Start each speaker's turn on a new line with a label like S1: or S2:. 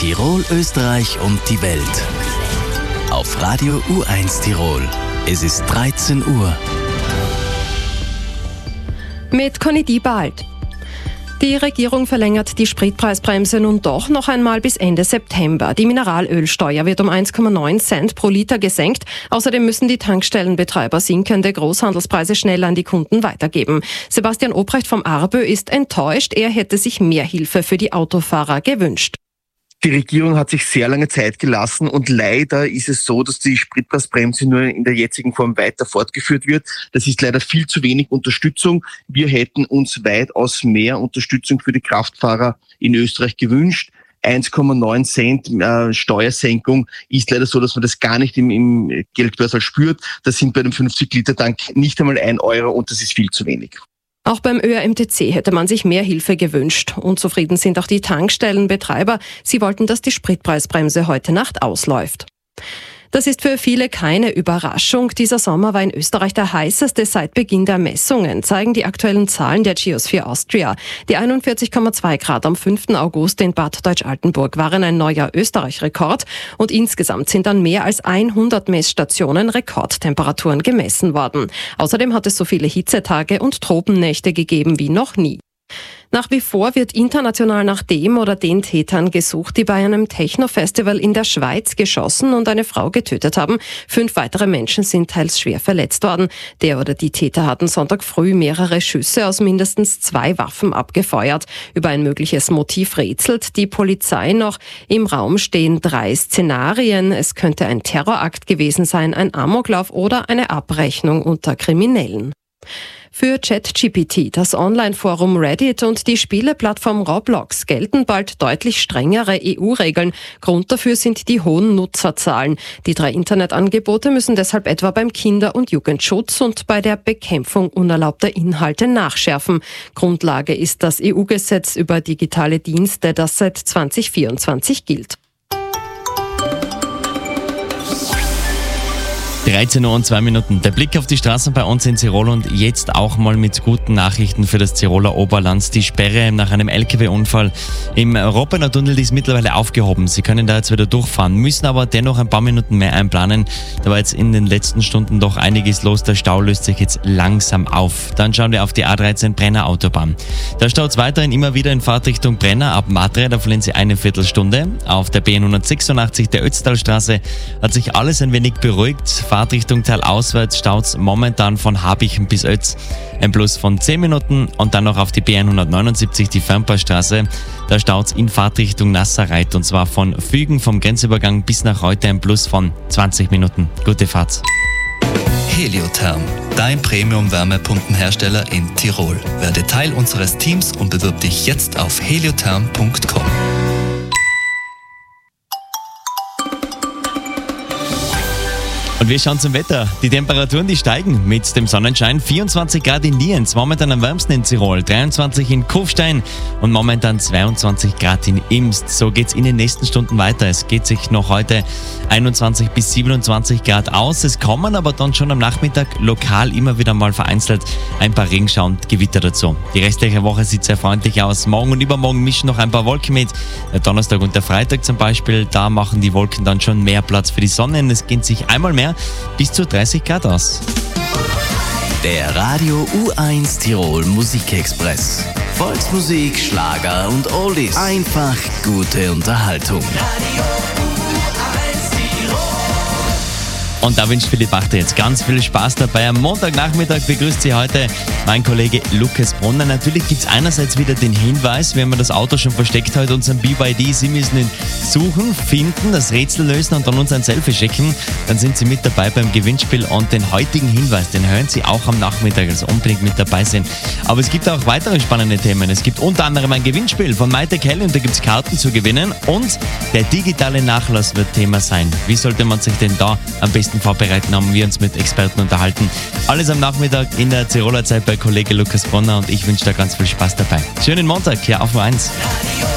S1: Tirol, Österreich und die Welt. Auf Radio U1 Tirol. Es ist 13 Uhr.
S2: Mit Conny Diebald. Die Regierung verlängert die Spritpreisbremse nun doch noch einmal bis Ende September. Die Mineralölsteuer wird um 1,9 Cent pro Liter gesenkt. Außerdem müssen die Tankstellenbetreiber sinkende Großhandelspreise schnell an die Kunden weitergeben. Sebastian Obrecht vom ARBÖ ist enttäuscht. Er hätte sich mehr Hilfe für die Autofahrer gewünscht.
S3: Die Regierung hat sich sehr lange Zeit gelassen und leider ist es so, dass die Spritpreisbremse nur in der jetzigen Form weiter fortgeführt wird. Das ist leider viel zu wenig Unterstützung. Wir hätten uns weitaus mehr Unterstützung für die Kraftfahrer in Österreich gewünscht. 1,9 Cent Steuersenkung ist leider so, dass man das gar nicht im Geldbörsel spürt. Das sind bei einem 50-Liter-Tank nicht einmal 1 Euro und das ist viel zu wenig.
S2: Auch beim ÖRMTC hätte man sich mehr Hilfe gewünscht. Unzufrieden sind auch die Tankstellenbetreiber. Sie wollten, dass die Spritpreisbremse heute Nacht ausläuft. Das ist für viele keine Überraschung. Dieser Sommer war in Österreich der heißeste seit Beginn der Messungen, zeigen die aktuellen Zahlen der Geosphere Austria. Die 41,2 Grad am 5. August in Bad Deutsch-Altenburg waren ein neuer Österreich-Rekord und insgesamt sind an mehr als 100 Messstationen Rekordtemperaturen gemessen worden. Außerdem hat es so viele Hitzetage und Tropennächte gegeben wie noch nie. Nach wie vor wird international nach dem oder den Tätern gesucht, die bei einem Techno-Festival in der Schweiz geschossen und eine Frau getötet haben. 5 weitere Menschen sind teils schwer verletzt worden. Der oder die Täter hatten Sonntag früh mehrere Schüsse aus mindestens 2 Waffen abgefeuert. Über ein mögliches Motiv rätselt die Polizei noch. Im Raum stehen 3 Szenarien. Es könnte ein Terrorakt gewesen sein, ein Amoklauf oder eine Abrechnung unter Kriminellen. Für ChatGPT, das Online-Forum Reddit und die Spieleplattform Roblox gelten bald deutlich strengere EU-Regeln. Grund dafür sind die hohen Nutzerzahlen. Die 3 Internetangebote müssen deshalb etwa beim Kinder- und Jugendschutz und bei der Bekämpfung unerlaubter Inhalte nachschärfen. Grundlage ist das EU-Gesetz über digitale Dienste, das seit 2024 gilt.
S4: 13 Uhr und 2 Minuten. Der Blick auf die Straßen bei uns in Tirol und jetzt auch mal mit guten Nachrichten für das Tiroler Oberland. Die Sperre nach einem LKW-Unfall im Roppener Tunnel ist mittlerweile aufgehoben. Sie können da jetzt wieder durchfahren, müssen aber dennoch ein paar Minuten mehr einplanen. Da war jetzt in den letzten Stunden doch einiges los. Der Stau löst sich jetzt langsam auf. Dann schauen wir auf die A13 Brenner Autobahn. Da staut es weiterhin immer wieder in Fahrtrichtung Brenner ab Matre. Da verlieren Sie eine Viertelstunde. Auf der B186 der Ötztalstraße hat sich alles ein wenig beruhigt. Fahrtrichtung talauswärts staut's momentan von Habichen bis Ötz ein Plus von 10 Minuten und dann noch auf die B179, die Fernpassstraße. Da staut's in Fahrtrichtung Nasserreit und zwar von Fügen vom Grenzübergang bis nach Reute ein Plus von 20 Minuten. Gute Fahrt.
S5: Heliotherm, dein Premium-Wärmepumpenhersteller in Tirol. Werde Teil unseres Teams und bewirb dich jetzt auf heliotherm.com.
S4: Und wir schauen zum Wetter. Die Temperaturen, die steigen mit dem Sonnenschein. 24 Grad in Lienz, momentan am wärmsten in Tirol. 23 in Kufstein und momentan 22 Grad in Imst. So geht's in den nächsten Stunden weiter. Es geht sich noch heute 21 bis 27 Grad aus. Es kommen aber dann schon am Nachmittag lokal immer wieder mal vereinzelt ein paar Regenschauer und Gewitter dazu. Die restliche Woche sieht sehr freundlich aus. Morgen und übermorgen mischen noch ein paar Wolken mit. Der Donnerstag und der Freitag zum Beispiel, da machen die Wolken dann schon mehr Platz für die Sonne. Und es geht sich einmal mehr bis zu 30 Grad aus.
S1: Der Radio U1 Tirol Musikexpress. Volksmusik, Schlager und Oldies. Einfach gute Unterhaltung.
S4: Und da wünscht Philipp Achter jetzt ganz viel Spaß dabei. Am Montagnachmittag begrüßt Sie heute mein Kollege Lukas Brunner. Natürlich gibt es einerseits wieder den Hinweis, wir haben das Auto schon versteckt heute, unseren BYD. Sie müssen ihn suchen, finden, das Rätsel lösen und dann uns ein Selfie schicken. Dann sind Sie mit dabei beim Gewinnspiel und den heutigen Hinweis, den hören Sie auch am Nachmittag, also unbedingt mit dabei sein. Aber es gibt auch weitere spannende Themen. Es gibt unter anderem ein Gewinnspiel von Maite Kelly und da gibt es Karten zu gewinnen und der digitale Nachlass wird Thema sein. Wie sollte man sich denn da am besten vorbereiten, haben wir uns mit Experten unterhalten. Alles am Nachmittag in der Tiroler Zeit bei Kollege Lukas Brunner und ich wünsche da ganz viel Spaß dabei. Schönen Montag hier auf U1.